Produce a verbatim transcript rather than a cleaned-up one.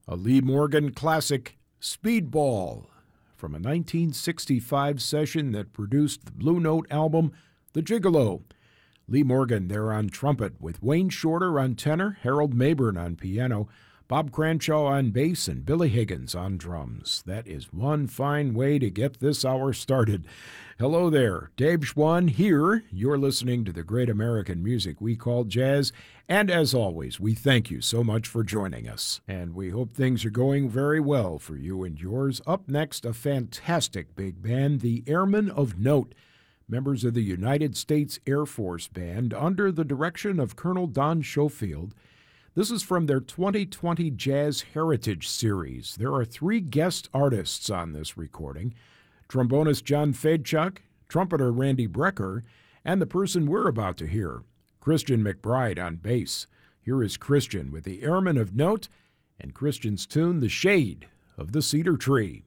A Lee Morgan classic, Speedball, from a nineteen sixty-five session that produced the Blue Note album, The Gigolo. Lee Morgan there on trumpet, with Wayne Shorter on tenor, Harold Mabern on piano, Bob Cranshaw on bass, and Billy Higgins on drums. That is one fine way to get this hour started. Hello there, Dave Schwann here. You're listening to the great American music we call jazz, and as always, we thank you so much for joining us, and we hope things are going very well for you and yours. Up next, a fantastic big band, the Airmen of Note, members of the United States Air Force Band under the direction of Colonel Don Schofield. This is from their twenty twenty Jazz Heritage Series. There are three guest artists on this recording: trombonist John Fedchuk, trumpeter Randy Brecker, and the person we're about to hear, Christian McBride on bass. Here is Christian with the Airmen of Note and Christian's tune, The Shade of the Cedar Tree.